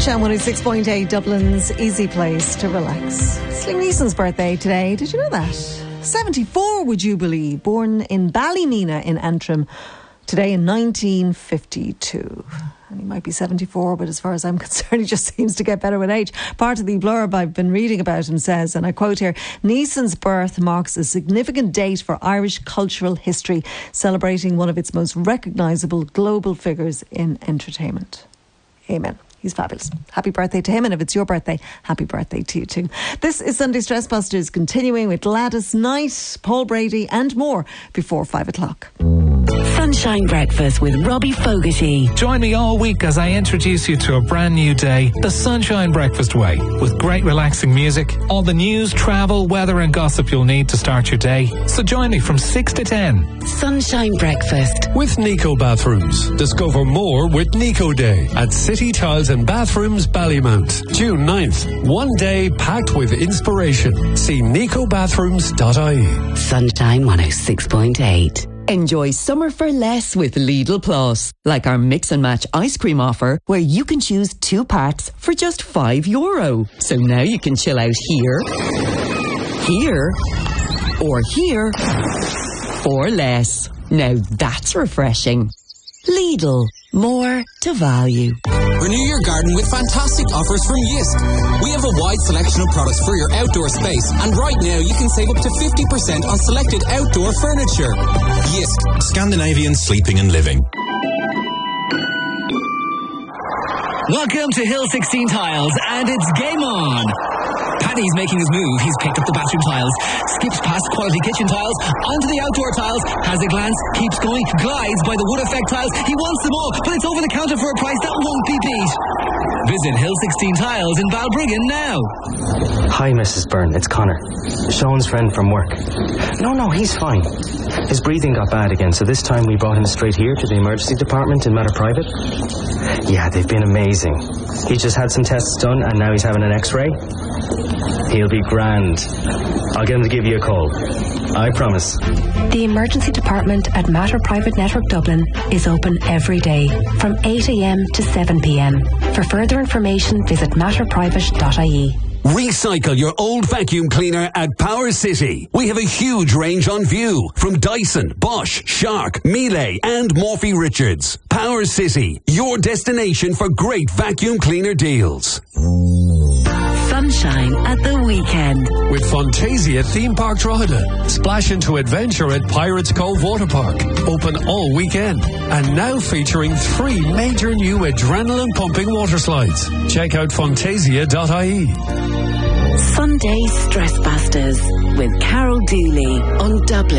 Sunshine 106.8, Dublin's easy place to relax. It's Liam Neeson's birthday today. Did you know that? 74, would you believe? Born in Ballymena in Antrim today in 1952. And he might be 74, but as far as I'm concerned, he just seems to get better with age. Part of the blurb I've been reading about him says, and I quote here, Neeson's birth marks a significant date for Irish cultural history, celebrating one of its most recognisable global figures in entertainment. Amen. He's fabulous. Happy birthday to him, and if it's your birthday, happy birthday to you too. This is Sunday Stress Busters, continuing with Gladys Knight, Paul Brady and more before 5 o'clock. Sunshine Breakfast with Robbie Fogarty. Join me all week as I introduce you to a brand new day, the Sunshine Breakfast way, with great relaxing music, all the news, travel, weather and gossip you'll need to start your day. So join me from 6 to 10. Sunshine Breakfast with Nico Bathrooms. Discover more with Nico Day at City Tiles and Bathrooms Ballymount. June 9th. One day packed with inspiration. See nicobathrooms.ie. Sunshine 106.8. Enjoy summer for less with Lidl Plus. Like our mix and match ice cream offer, where you can choose 2 packs for just €5. So now you can chill out here, or here for less. Now that's refreshing. Lidl. More to value. Renew your garden with fantastic offers from Jysk. We have a wide selection of products for your outdoor space, and right now you can save up to 50% on selected outdoor furniture. Jysk, Scandinavian sleeping and living. Welcome to Hill 16 Tiles, and it's game on. Paddy's making his move. He's picked up the bathroom tiles, skips past quality kitchen tiles, onto the outdoor tiles, has a glance, keeps going, glides by the wood effect tiles. He wants them all, but it's over the counter for a price that won't be beat. Visit Hill 16 Tiles in Balbriggan now. Hi, Mrs. Byrne. It's Connor, Sean's friend from work. No, he's fine. His breathing got bad again, so this time we brought him straight here to the emergency department in Matter Private. Yeah, they've been amazing. He just had some tests done, and now he's having an x-ray. He'll be grand. I'll get him to give you a call. I promise. The emergency department at Matter Private Network Dublin is open every day from 8 a.m. to 7 p.m. For further information, visit matterprivate.ie. Recycle your old vacuum cleaner at Power City. We have a huge range on view from Dyson, Bosch, Shark, Miele and Morphy Richards. Power City, your destination for great vacuum cleaner deals. Sunshine at the weekend. With Fantasia Theme Park Drogheda. Splash into adventure at Pirates Cove Water Park. Open all weekend. And now featuring 3 major new adrenaline-pumping water slides. Check out fantasia.ie. Sunday Stress Busters with Carol Dooley on Dublin.